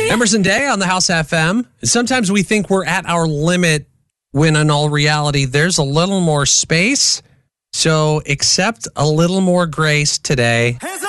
Emerson Day on the House FM. Sometimes we think we're at our limit when in all reality, there's a little more space. So accept a little more grace today.